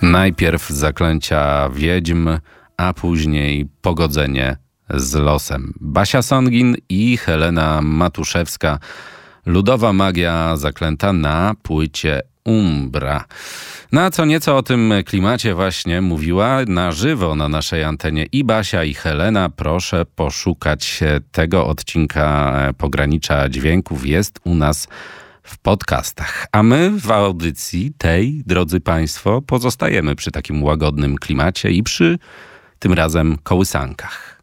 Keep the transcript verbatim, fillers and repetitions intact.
Najpierw zaklęcia wiedźm, a później pogodzenie z losem. Basia Songin i Helena Matuszewska. Ludowa magia zaklęta na płycie Umbra. Na co nieco o tym klimacie właśnie mówiła na żywo na naszej antenie i Basia, i Helena. Proszę poszukać tego odcinka Pogranicza Dźwięków. Jest u nas w podcastach. A my w audycji tej, drodzy Państwo, pozostajemy przy takim łagodnym klimacie i przy tym razem kołysankach.